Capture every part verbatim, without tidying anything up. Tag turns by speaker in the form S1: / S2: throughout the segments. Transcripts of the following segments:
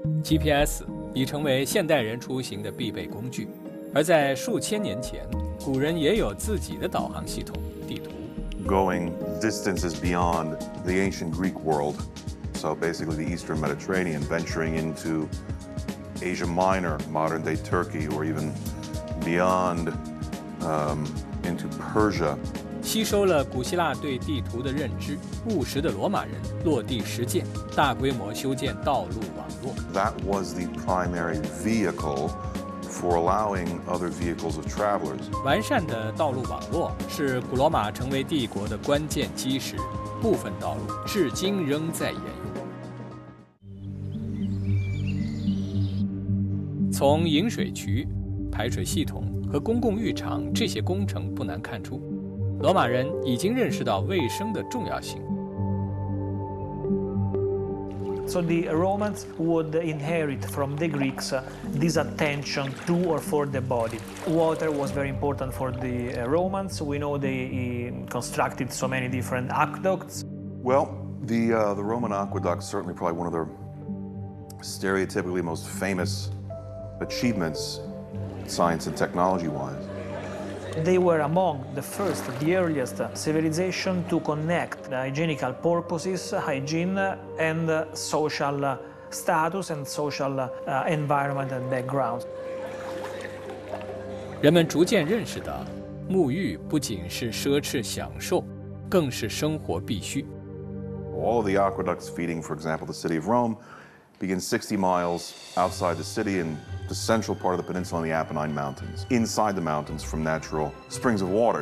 S1: G P S 已成为现代人出行的必备工具，而在数千年前，古人也有自己的导航系统——地图。
S2: Going distances beyond the ancient Greek world, so basically the Eastern Mediterranean, venturing into Asia Minor, modern-day Turkey, or even beyond um, into Persia.
S1: 吸收了古希腊对地图的认知，务实的罗马人落地实践，大规模修建道路网络。
S2: That was the primary vehicle for allowing other vehicles of travelers.
S1: 完善的道路网络是古罗马成为帝国的关键基石，部分道路至今仍在沿用。从引水渠、排水系统和公共浴场这些工程不难看出，罗马人已经认识到卫生的重要性。
S3: So the Romans would inherit from the Greeks uh, this attention to or for the body. Water was very important for the uh, Romans. We know they uh, constructed so many different aqueducts.
S2: Well, the, uh, the Roman aqueducts, certainly probably one of their stereotypically most famous achievements, science and technology-wise.
S3: They were among the first, the earliest civilization to connect the hygienical purposes, hygiene, and social status and social environment and background.
S1: 人们逐渐认识到，沐浴不仅是奢侈享受，更是生活必须。
S2: All of the aqueducts feeding, for example, the city of Rome, begin sixty miles outside the city in the central part of the peninsula in the Apennine Mountains, inside the mountains from natural springs of water.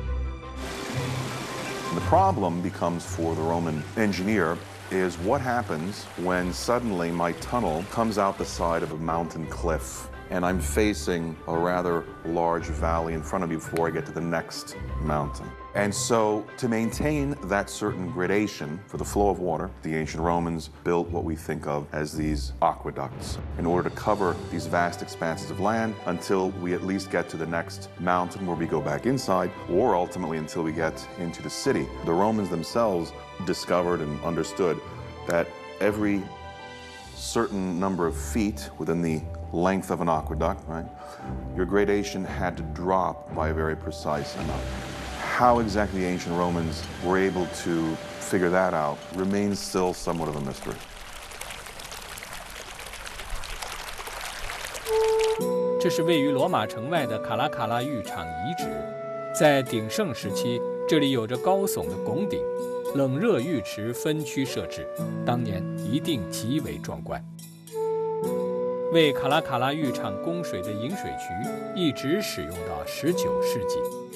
S2: And the problem becomes for the Roman engineer is what happens when suddenly my tunnel comes out the side of a mountain cliff and I'm facing a rather large valley in front of me before I get to the next mountain. And so to maintain that certain gradation for the flow of water, the ancient Romans built what we think of as these aqueducts in order to cover these vast expanses of land until we at least get to the next mountain where we go back inside, or ultimately until we get into the city. The Romans themselves discovered and understood that every certain number of feet within the length of an aqueduct, right, your gradation had to drop by a very precise amount. How exactly the ancient Romans were able to figure that out remains still somewhat of a mystery.
S1: 这是位于罗马城外的卡拉卡拉浴场遗址，在鼎盛时期，这里有着高耸的拱顶，冷热浴池分区设置，当年一定极为壮观。为卡拉卡拉浴场供水的引水渠一直使用到十九世纪。